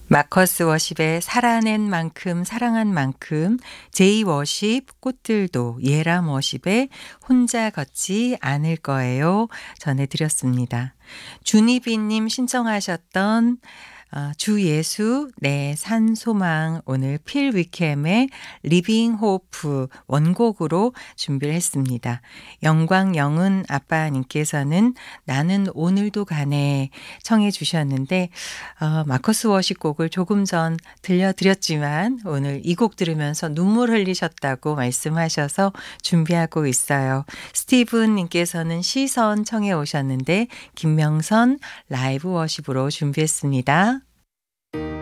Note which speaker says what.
Speaker 1: 마커스 워십의 살아낸 만큼 사랑한 만큼, 제이 워십 꽃들도 예람 워십에 혼자 걷지 않을 거예요 전해드렸습니다. 준희비님 신청하셨던 주 예수 내 산소망, 오늘 필 위켐의 리빙 호프 원곡으로 준비를 했습니다. 영광 영은 아빠님께서는 나는 오늘도 가네 청해 주셨는데, 마커스 워십 곡을 조금 전 들려드렸지만 오늘 이 곡 들으면서 눈물 흘리셨다고 말씀하셔서 준비하고 있어요. 스티븐 님께서는 시선 청해 오셨는데 김명선 라이브 워십으로 준비했습니다.